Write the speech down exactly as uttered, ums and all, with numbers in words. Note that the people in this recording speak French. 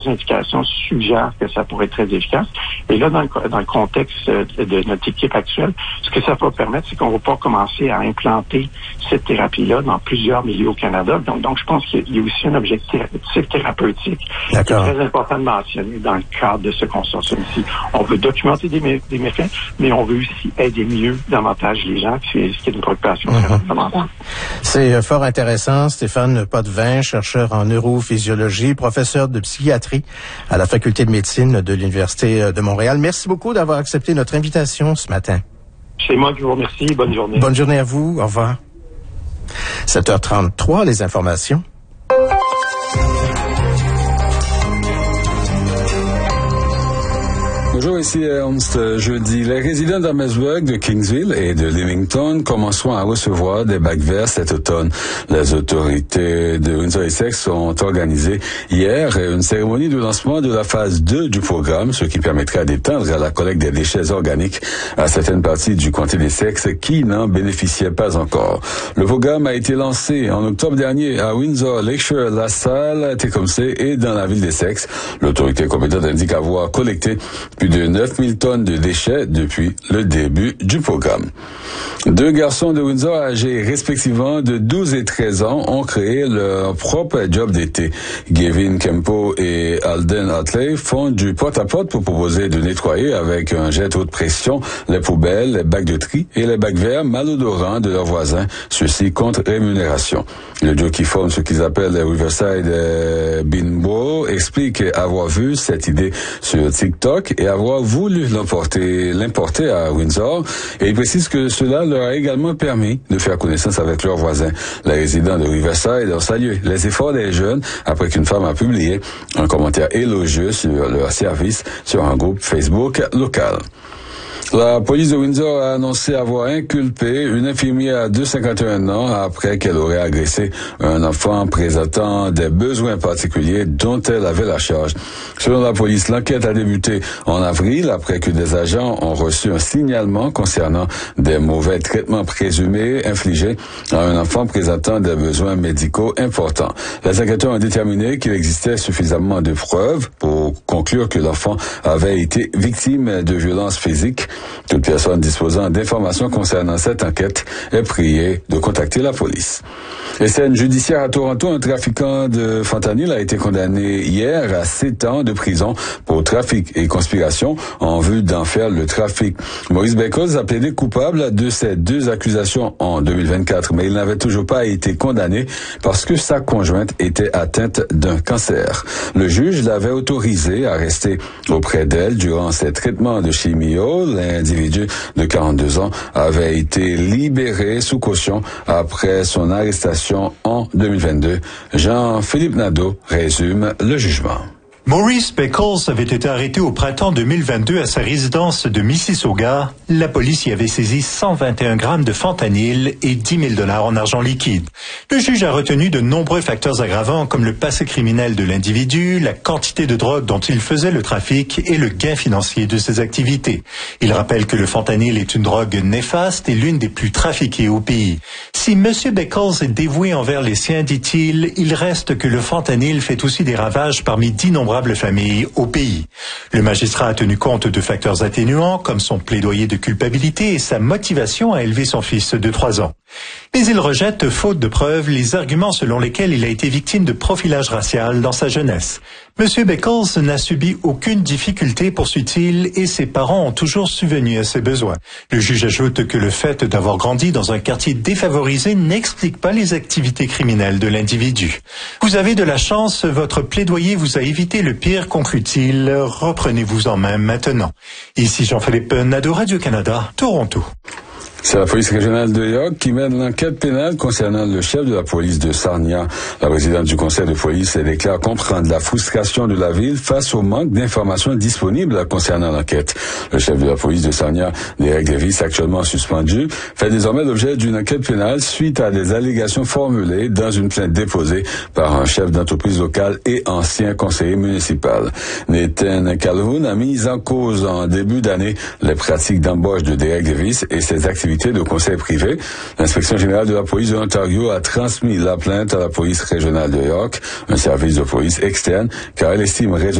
indications suggèrent que ça pourrait être très efficace. Et là, dans le, dans le contexte de notre équipe actuelle, ce que ça va permettre, c'est qu'on va pas commencer à implanter cette thérapie-là dans plusieurs milieux au Canada. Donc, donc je pense qu'il y a aussi un objectif thérapeutique qui est très important de mentionner dans le cadre de ce consortium-ci. On veut documenter des, mé- des méfaits, mais on veut aussi aider mieux davantage les gens, ce qui est une préoccupation très fondamentale. C'est fort intéressant. Stéphane Potvin, chercheur en neurophysiologie, professeur de psychiatrie à la Faculté de médecine de l'Université de Montréal. Merci beaucoup d'avoir accepté notre invitation ce matin. C'est moi qui vous remercie. Bonne journée. Bonne journée à vous. Au revoir. sept heures trente-trois, les informations. Bonjour, ici Ernst. Jeudi, les résidents d'Amesburg, de Kingsville et de Leamington commenceront à recevoir des bacs verts cet automne. Les autorités de Windsor-Essex ont organisé hier une cérémonie de lancement de la phase deux du programme, ce qui permettra d'étendre la collecte des déchets organiques à certaines parties du comté d'Essex qui n'en bénéficiaient pas encore. Le programme a été lancé en octobre dernier à Windsor, Lakeshore, La Salle, Tecumseh et dans la ville d'Essex. L'autorité compétente indique avoir collecté plus de neuf mille tonnes de déchets depuis le début du programme. Deux garçons de Windsor âgés respectivement de douze et treize ans ont créé leur propre job d'été. Gavin Kempo et Alden Hartley font du porte-à-porte pour proposer de nettoyer avec un jet haute pression les poubelles, les bacs de tri et les bacs verts malodorants de leurs voisins, ceci contre rémunération. Le duo qui forme ce qu'ils appellent les Riverside Binbo explique avoir vu cette idée sur TikTok et avoir voulu l'emporter, l'importer à Windsor, et il précise que cela leur a également permis de faire connaissance avec leurs voisins. Les résidents de Riverside ont salué les efforts des jeunes après qu'une femme a publié un commentaire élogieux sur leur service sur un groupe Facebook local. La police de Windsor a annoncé avoir inculpé une infirmière de cinquante et un ans après qu'elle aurait agressé un enfant présentant des besoins particuliers dont elle avait la charge. Selon la police, l'enquête a débuté en avril après que des agents ont reçu un signalement concernant des mauvais traitements présumés infligés à un enfant présentant des besoins médicaux importants. Les enquêteurs ont déterminé qu'il existait suffisamment de preuves pour conclure que l'enfant avait été victime de violences physiques. Toute personne disposant d'informations concernant cette enquête est priée de contacter la police. Les scènes judiciaires à Toronto, un trafiquant de fentanyl a été condamné hier à sept ans de prison pour trafic et conspiration en vue d'en faire le trafic. Maurice Beckles a plaidé coupable de ces deux accusations en deux mille vingt-quatre, mais il n'avait toujours pas été condamné parce que sa conjointe était atteinte d'un cancer. Le juge l'avait autorisé à rester auprès d'elle durant ses traitements de chimio. L'individu de quarante-deux ans avait été libéré sous caution après son arrestation en deux mille vingt-deux. Jean-Philippe Nadeau résume le jugement. Maurice Beckles avait été arrêté au printemps deux mille vingt-deux à sa résidence de Mississauga. La police y avait saisi cent vingt et un grammes de fentanyl et dix mille dollars en argent liquide. Le juge a retenu de nombreux facteurs aggravants comme le passé criminel de l'individu, la quantité de drogue dont il faisait le trafic et le gain financier de ses activités. Il rappelle que le fentanyl est une drogue néfaste et l'une des plus trafiquées au pays. Si M. Beckles est dévoué envers les siens, dit-il, il reste que le fentanyl fait aussi des ravages parmi d'innombrables familles au pays. Le magistrat a tenu compte de facteurs atténuants comme son plaidoyer de culpabilité et sa motivation à élever son fils de trois ans. Mais il rejette, faute de preuves, les arguments selon lesquels il a été victime de profilage racial dans sa jeunesse. M. Beckles n'a subi aucune difficulté, poursuit-il, et ses parents ont toujours subvenu à ses besoins. Le juge ajoute que le fait d'avoir grandi dans un quartier défavorisé n'explique pas les activités criminelles de l'individu. Vous avez de la chance, votre plaidoyer vous a évité le pire, conclut-il. Reprenez-vous en main maintenant. Ici Jean-Philippe Nadeau, Radio-Canada, Toronto. C'est la police régionale de York qui mène l'enquête pénale concernant le chef de la police de Sarnia. La présidente du conseil de police déclare comprendre la frustration de la ville face au manque d'informations disponibles concernant l'enquête. Le chef de la police de Sarnia, Derek Davis, actuellement suspendu, fait désormais l'objet d'une enquête pénale suite à des allégations formulées dans une plainte déposée par un chef d'entreprise locale et ancien conseiller municipal. Nathan Calhoun a mis en cause en début d'année les pratiques d'embauche de Derek Davis et ses activités activité de conseil privé. L'inspection générale de la police de l'Ontario a transmis la plainte à la police régionale de York, un service de police externe, car elle estime